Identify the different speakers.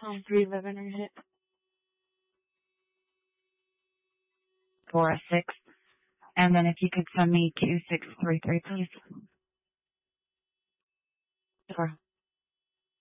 Speaker 1: home 311 or hit
Speaker 2: 406. And then if you could send me 2633, please.
Speaker 1: Sure.